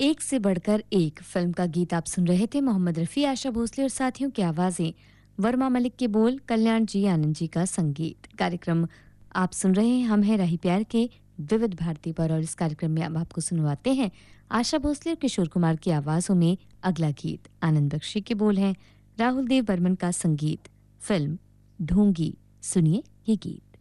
एक से बढ़कर एक फिल्म का गीत आप सुन रहे थे। मोहम्मद रफ़ी, आशा भोसले और साथियों की आवाज़ें, वर्मा मलिक के बोल, कल्याण जी आनंद जी का संगीत। कार्यक्रम आप सुन रहे हैं हम हैं राही प्यार के विविध भारती पर, और इस कार्यक्रम में अब आपको सुनवाते हैं आशा भोसले और किशोर कुमार की आवाज़ों में अगला गीत। आनंद बख्शी के बोल हैं, राहुल देव बर्मन का संगीत, फिल्म ढोंगी। सुनिए ये गीत।